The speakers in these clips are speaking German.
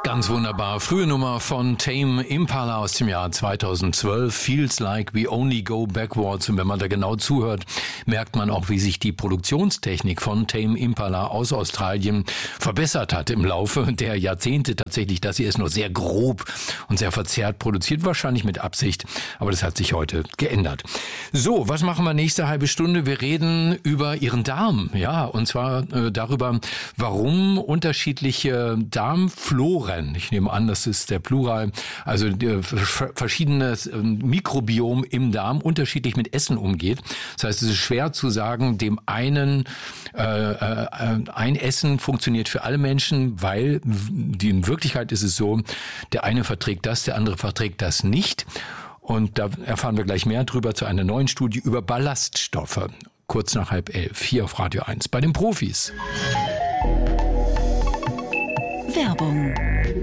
Ganz wunderbar. Frühe Nummer von Tame Impala aus dem Jahr 2012. Feels like we only go backwards. Und wenn man da genau zuhört, merkt man auch, wie sich die Produktionstechnik von Tame Impala aus Australien verbessert hat im Laufe der Jahrzehnte tatsächlich. Das hier ist nur sehr grob und sehr verzerrt produziert, wahrscheinlich mit Absicht. Aber das hat sich heute geändert. So, was machen wir nächste halbe Stunde? Wir reden über Ihren Darm. Ja, und zwar darüber, warum unterschiedliche Darmfloren, ich nehme an, das ist der Plural, also verschiedenes Mikrobiom im Darm unterschiedlich mit Essen umgeht. Das heißt, es ist schwer zu sagen, dem einen ein Essen funktioniert für alle Menschen, weil in Wirklichkeit ist es so, der eine verträgt das, der andere verträgt das nicht. Und da erfahren wir gleich mehr drüber zu einer neuen Studie über Ballaststoffe. Kurz nach 10:30 hier auf Radio 1 bei den Profis. Werbung.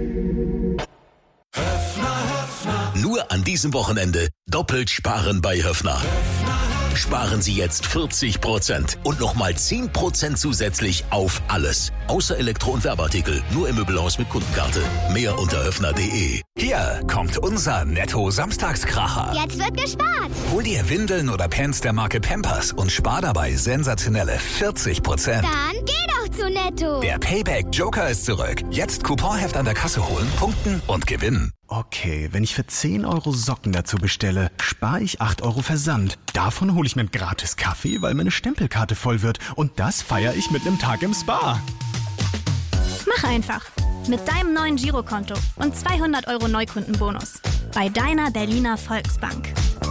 Nur an diesem Wochenende doppelt sparen bei Höffner. Sparen Sie jetzt 40% und nochmal 10% zusätzlich auf alles. Außer Elektro- und Werbeartikel. Nur im Möbelhaus mit Kundenkarte. Mehr unter höffner.de. Hier kommt unser Netto-Samstagskracher. Jetzt wird gespart. Hol dir Windeln oder Pants der Marke Pampers und spar dabei sensationelle 40%. Dann geh doch zu Netto. Der Payback-Joker ist zurück. Jetzt Couponheft an der Kasse holen, punkten und gewinnen. Okay, wenn ich für 10 € Socken dazu bestelle, spare ich 8 € Versand. Davon hole ich mir einen gratis Kaffee, weil meine Stempelkarte voll wird. Und das feiere ich mit einem Tag im Spa. Mach einfach. Mit deinem neuen Girokonto und 200 € Neukundenbonus. Bei deiner Berliner Volksbank.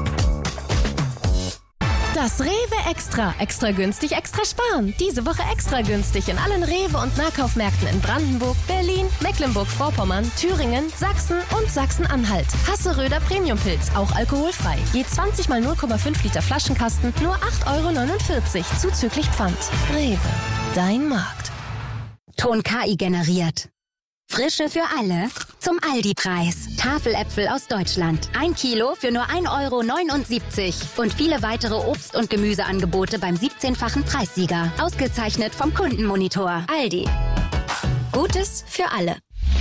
Das Rewe Extra. Extra günstig, extra sparen. Diese Woche extra günstig in allen Rewe- und Nahkaufmärkten in Brandenburg, Berlin, Mecklenburg-Vorpommern, Thüringen, Sachsen und Sachsen-Anhalt. Hasseröder Premiumpilz, auch alkoholfrei. Je 20 mal 0,5 Liter Flaschenkasten, nur 8,49 € zuzüglich Pfand. Rewe, dein Markt. Ton KI generiert. Frische für alle zum Aldi-Preis. Tafeläpfel aus Deutschland. 1 Kilo für nur 1,79 € und viele weitere Obst- und Gemüseangebote beim 17-fachen Preissieger. Ausgezeichnet vom Kundenmonitor. Aldi. Gutes für alle.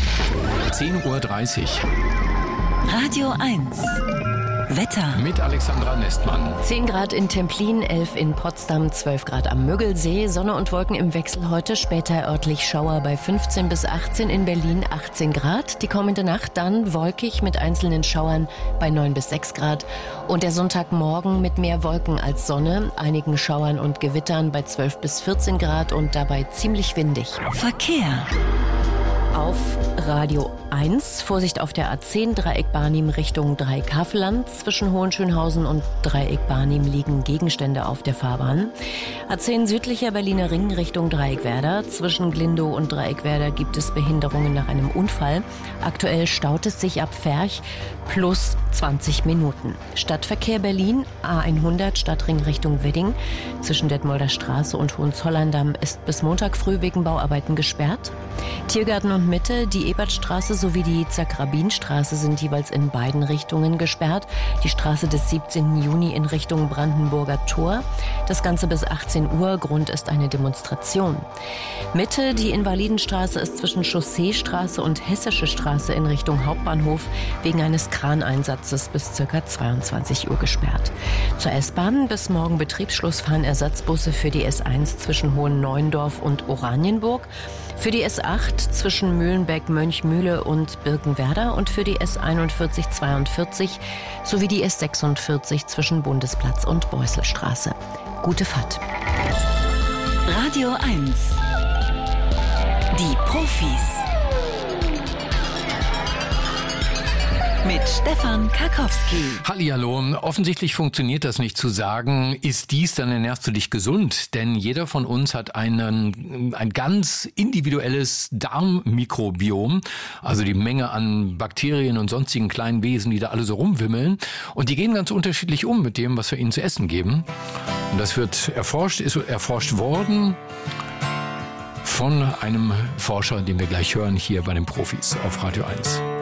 10:30 Uhr. Radio 1. Wetter. Mit Alexandra Nestmann. 10 Grad in Templin, 11 in Potsdam, 12 Grad am Müggelsee, Sonne und Wolken im Wechsel heute, später örtlich Schauer bei 15 bis 18, in Berlin 18 Grad. Die kommende Nacht dann wolkig mit einzelnen Schauern bei 9 bis 6 Grad. Und der Sonntagmorgen mit mehr Wolken als Sonne, einigen Schauern und Gewittern bei 12 bis 14 Grad und dabei ziemlich windig. Verkehr. Auf Radio 1, Vorsicht auf der A10, Dreieck Barnim Richtung Dreieck-Havelland. Zwischen Hohenschönhausen und Dreieck Barnim liegen Gegenstände auf der Fahrbahn. A10 südlicher Berliner Ring Richtung Dreieckwerder. Zwischen Glindow und Dreieckwerder gibt es Behinderungen nach einem Unfall. Aktuell staut es sich ab Ferch plus 20 Minuten. Stadtverkehr Berlin, A100 Stadtring Richtung Wedding. Zwischen Detmolder Straße und Hohenzollerndamm ist bis Montag früh wegen Bauarbeiten gesperrt. Tiergarten und Mitte, die Ebertstraße sowie die Zagrabinstraße sind jeweils in beiden Richtungen gesperrt. Die Straße des 17. Juni in Richtung Brandenburger Tor. Das Ganze bis 18 Uhr. Grund ist eine Demonstration. Mitte, die Invalidenstraße ist zwischen Chausseestraße und Hessische Straße in Richtung Hauptbahnhof wegen eines Kraneinsatzes bis ca. 22 Uhr gesperrt. Zur S-Bahn bis morgen Betriebsschluss fahren Ersatzbusse für die S1 zwischen Hohen-Neuendorf und Oranienburg. Für die S8 zwischen Mühlenbeck, Mönchmühle und Birkenwerder und für die S41/42 sowie die S46 zwischen Bundesplatz und Beusselstraße. Gute Fahrt. Radio 1. Die Profis. Mit Stefan Karkowski. Hallihallo. Offensichtlich funktioniert das nicht zu sagen, ist dies, dann ernährst du dich gesund. Denn jeder von uns hat ein ganz individuelles Darmmikrobiom. Also die Menge an Bakterien und sonstigen kleinen Wesen, die da alle so rumwimmeln. Und die gehen ganz unterschiedlich um mit dem, was wir ihnen zu essen geben. Und das wird erforscht, ist erforscht worden von einem Forscher, den wir gleich hören hier bei den Profis auf Radio 1.